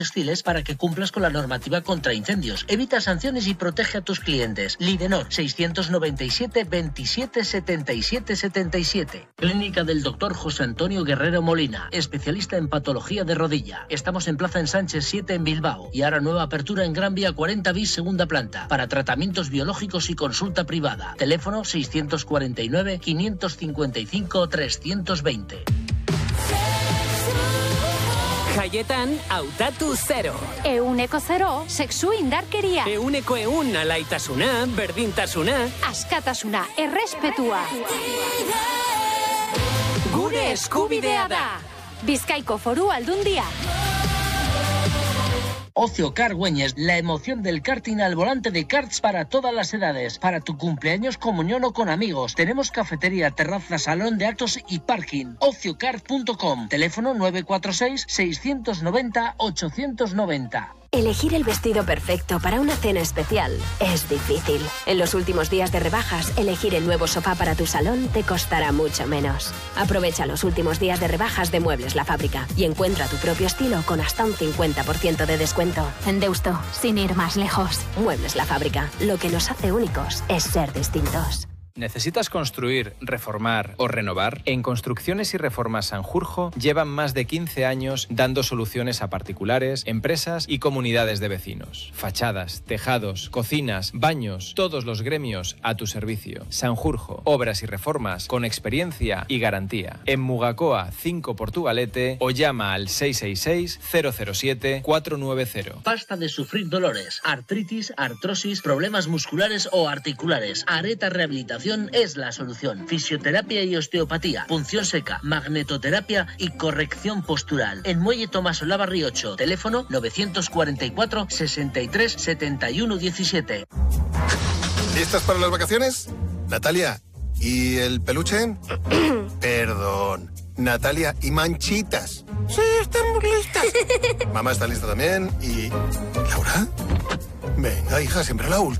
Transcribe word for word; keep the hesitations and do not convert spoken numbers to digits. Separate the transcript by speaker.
Speaker 1: textiles para que cumplas con la normativa contra incendios. Evita sanciones y protege a tus clientes. Lidenor seiscientos noventa y siete veintisiete setenta y siete setenta y siete. Clínica del doctor José Antonio Guerrero Molina, especialista en patología de rodilla. Estamos en Plaza en Sánchez siete en Bilbao y ahora nueva apertura en Gran Vía cuarenta bis segunda planta para tratamientos biológicos y consulta privada. Teléfono seiscientos cuarenta y nueve quinientos cincuenta y cinco trescientos veinte.
Speaker 2: Jaietan, hautatu zero.
Speaker 3: Euneko zero, sexu indarkeria.
Speaker 2: Euneko eun, alaitasuna, berdintasuna.
Speaker 3: Askatasuna, errespetua.
Speaker 2: Gure eskubidea da.
Speaker 3: Bizkaiko Foru Aldundia.
Speaker 1: Ocio Car Güeñes, la emoción del karting al volante de karts para todas las edades. Para tu cumpleaños, comunión o con amigos. Tenemos cafetería, terraza, salón de actos y parking. ocio kart punto com. Teléfono nueve cuatro seis, seiscientos noventa, ochocientos noventa.
Speaker 4: Elegir el vestido perfecto para una cena especial es difícil. En los últimos días de rebajas, elegir el nuevo sofá para tu salón te costará mucho menos. Aprovecha los últimos días de rebajas de Muebles La Fábrica y encuentra tu propio estilo con hasta un cincuenta por ciento de descuento.
Speaker 3: En Deusto, sin ir más lejos.
Speaker 4: Muebles La Fábrica. Lo que nos hace únicos es ser distintos.
Speaker 5: ¿Necesitas construir, reformar o renovar? En Construcciones y Reformas Sanjurjo llevan más de quince años dando soluciones a particulares, empresas y comunidades de vecinos. Fachadas, tejados, cocinas, baños, todos los gremios a tu servicio. Sanjurjo, obras y reformas con experiencia y garantía. En Mugacoa cinco Portugalete o llama al seis seis seis, cero cero siete, cuatro nueve cero.
Speaker 1: Basta de sufrir dolores, artritis, artrosis, problemas musculares o articulares. Areta Rehabilitación es la solución. Fisioterapia y osteopatía, punción seca, magnetoterapia y corrección postural. En Muelle Tomás Olavarri ocho, teléfono novecientos cuarenta y cuatro, sesenta y tres, setenta y uno diecisiete.
Speaker 6: ¿Listas para las vacaciones? Natalia, ¿y el peluche? Perdón. Natalia, ¿y Manchitas? Sí, estamos listas. Mamá está lista también. ¿Y Laura? Venga, hija, siempre la última.